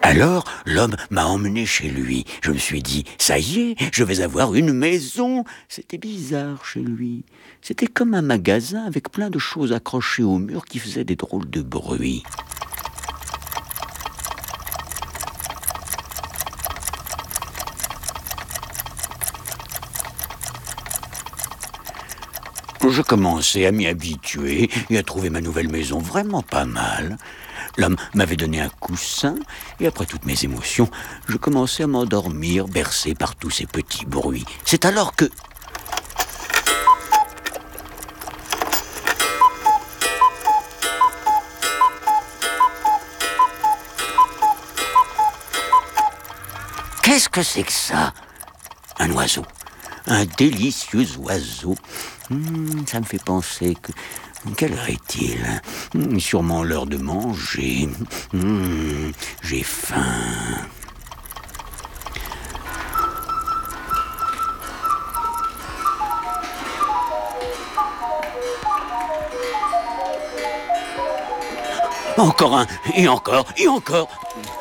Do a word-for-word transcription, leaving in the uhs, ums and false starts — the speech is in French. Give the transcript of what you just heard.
Alors, l'homme m'a emmené chez lui. Je me suis dit, ça y est, je vais avoir une maison. C'était bizarre chez lui. C'était comme un magasin avec plein de choses accrochées au mur qui faisaient des drôles de bruit. Je commençais à m'y habituer et à trouver ma nouvelle maison vraiment pas mal. L'homme m'avait donné un coussin et après toutes mes émotions, je commençais à m'endormir, bercé par tous ces petits bruits. C'est alors que... Qu'est-ce que c'est que ça? Un oiseau. Un délicieux oiseau. Mmh, ça me fait penser que... Quelle heure est-il? mmh, Sûrement l'heure de manger. Mmh, j'ai faim. Encore un, et encore, et encore.